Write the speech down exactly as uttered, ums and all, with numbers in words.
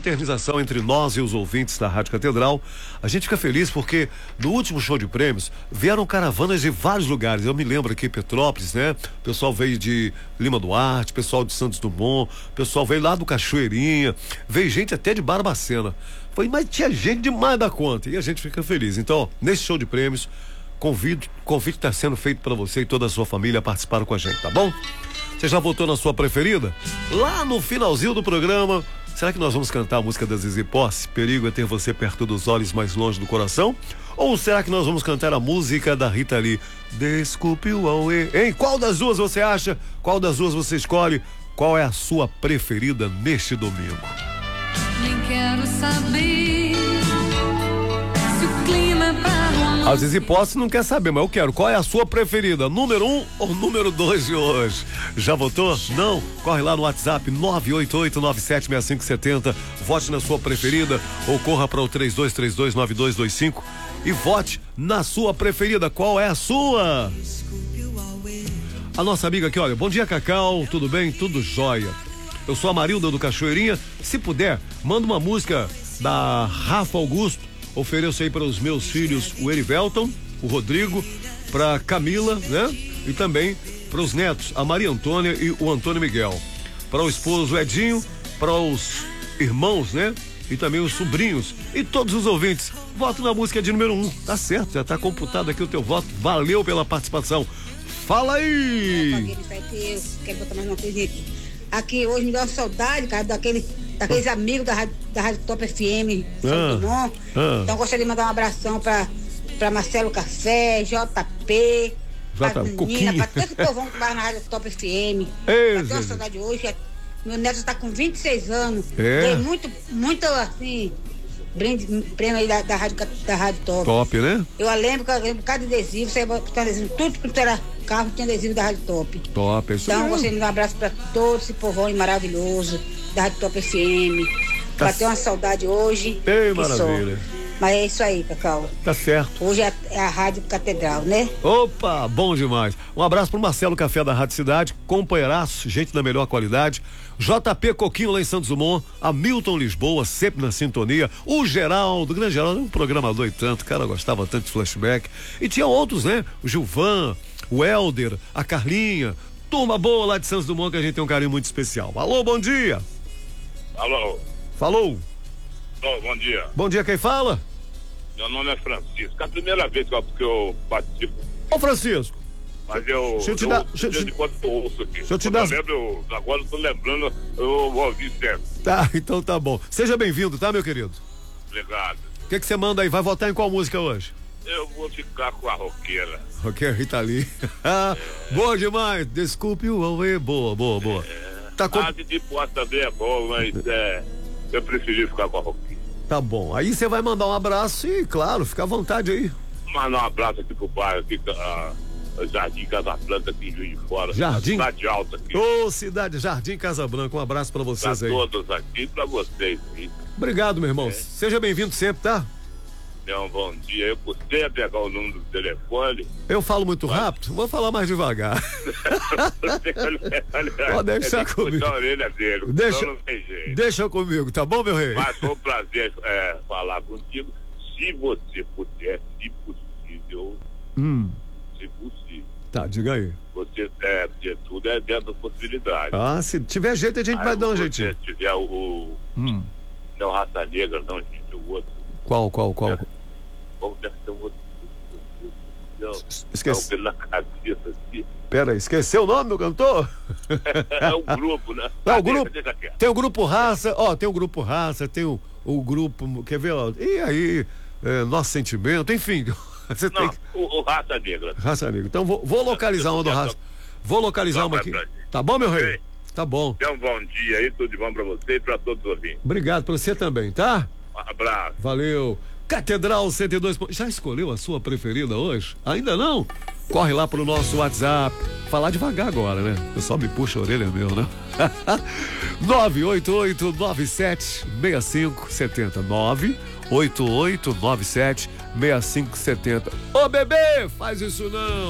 confraternização entre nós e os ouvintes da Rádio Catedral. A gente fica feliz porque no último show de prêmios vieram caravanas de vários lugares. Eu me lembro aqui, Petrópolis, né? O pessoal veio de Lima Duarte, pessoal de Santos Dumont, pessoal veio lá do Cachoeirinha, veio gente até de Barbacena. Foi, mas tinha gente demais da conta e a gente fica feliz. Então, ó, nesse show de prêmios, convido, convite está sendo feito para você e toda a sua família a participar com a gente, tá bom? Você já votou na sua preferida? Lá no finalzinho do programa, será que nós vamos cantar a música da Zizi Posse? Perigo é ter você perto dos olhos, mais longe do coração? Ou será que nós vamos cantar a música da Rita Lee? Desculpe o auê. Hein? Qual das duas você acha? Qual das duas você escolhe? Qual é a sua preferida neste domingo? Nem quero saber se o clima é pra romance. A Zizi Posse não quer saber, mas eu quero. Qual é a sua preferida? Número um ou número dois de hoje? Já votou? Não? Corre lá no WhatsApp nove oito oito nove sete seis cinco sete zero. Vote na sua preferida ou corra para o três dois três dois nove dois dois cinco e vote na sua preferida. Qual é a sua? A nossa amiga aqui, olha, bom dia, Cacau, tudo bem? Tudo jóia. Eu sou a Marilda do Cachoeirinha. Se puder, manda uma música da Rafa Augusto. Ofereço aí para os meus filhos o Erivelton, o Rodrigo, para Camila, né? E também para os netos, a Maria Antônia e o Antônio Miguel. Para o esposo Edinho, para os irmãos, né? E também os sobrinhos e todos os ouvintes. Voto na música de número um. Tá certo, já tá computado aqui o teu voto. Valeu pela participação. Fala aí! Eu quero botar mais uma coisa aqui. Aqui hoje me dá uma saudade, cara, daquele, daqueles amigos da Rádio, da Rádio Top F M, São Dumont. Ah. Então gostaria de mandar um abração pra, pra Marcelo Café, J P, pra menina, pra todo esse povão que vai na Rádio Top F M. Ei, Pra ter uma saudade hoje. Meu neto está com vinte e seis anos. É. Tem muito, muito assim, brinde, prêmio aí da, da, Rádio, da Rádio Top. Top, né? Eu lembro que eu lembro cada adesivo, você botar adesivo, tudo que era carro tinha adesivo da Rádio Top. Top, é isso Então, mesmo. gostaria de dar um abraço para todo esse povão maravilhoso da Rádio Top F M. Tá Pra ter uma saudade hoje. Ei, que maravilha. só. Mas é isso aí, Cacau. Tá certo. Hoje é a, é a Rádio Catedral, né? Opa, bom demais. Um abraço pro Marcelo Café da Rádio Cidade, companheiraço, gente da melhor qualidade. J P Coquinho lá em Santos Dumont, Hamilton Lisboa, sempre na sintonia. O Geraldo, o grande Geraldo, um programador e tanto, o cara gostava tanto de flashback. E tinha outros, né? O Gilvan, o Helder, a Carlinha. Turma boa lá de Santos Dumont que a gente tem um carinho muito especial. Alô, bom dia. Alô. Falou. Alô, bom dia. Bom dia, quem fala? Meu nome é Francisco. É a primeira vez que eu, que eu participo. Ô, Francisco. Mas eu. Deixa eu te eu, dar- eu, deixa eu te- de quando eu ouço aqui. Deixa eu te Quando dar- eu lembro, eu- agora eu tô lembrando, eu vou ouvir sempre. Tá, então tá bom. Seja bem-vindo, tá, meu querido? Obrigado. O que que você manda aí? Vai votar em qual música hoje? Eu vou ficar com a roqueira. Ok, Rita Lee. Boa demais. Desculpe o auê. Boa, boa, boa. Tá, com... A de posse também é bom, mas é, eu preferi ficar com a roqueira. tá bom. Aí você vai mandar um abraço e, claro, fica à vontade aí. Mandar um abraço aqui pro bairro, aqui, a, a Jardim Casa Planta, aqui em Juiz de Fora. Jardim? Cidade Alta aqui. Ô, Cidade Jardim Casa Branca, um abraço pra Pra vocês aí. todos aqui e pra vocês. Sim. Obrigado, meu irmão. Seja bem-vindo sempre, tá? Então, bom dia. Eu custei a pegar o número do telefone. Eu falo muito rápido, vou falar mais devagar. Pode deixar comigo. A orelha dele, Deixa, então não tem jeito. deixa comigo, tá bom, meu rei? Mas foi um prazer é, falar contigo. Se você puder, se possível, Hum, se possível. tá, diga aí. Você é, porque tudo é dentro da possibilidade. Ah, se tiver jeito, a gente Aí, vai dar um se jeitinho. você tiver o, o Hum, não raça negra, não, gente, o outro. qual, qual, qual? Como deve ser o outro? Não, Esqueci. não, pela cabeça assim. Pera aí, esqueceu o nome do cantor? É o grupo, né? É o Deixa, grupo. deixa quieto. Tem o grupo Raça, ó, tem o grupo Raça, tem o, o grupo, quer ver, ó, e aí, é, Nosso Sentimento, enfim, você tem Não, que... o, o raça negra. Raça Negra. Então vou, vou localizar uma do Raça. Vou localizar uma aqui. Tá bom, meu rei? Tá bom. Então, um bom dia aí, tudo de bom pra você e pra todos os ouvintes. Obrigado pra você também, tá? Um abraço. Valeu. Catedral cento e dois. Já escolheu a sua preferida hoje? Ainda não? Corre lá pro nosso WhatsApp. Falar devagar agora, né? O pessoal me puxa a orelha meu, né? nove oito oito nove sete seis cinco sete zero. nove oito oito nove sete seis cinco sete zero. Ô bebê, faz isso não.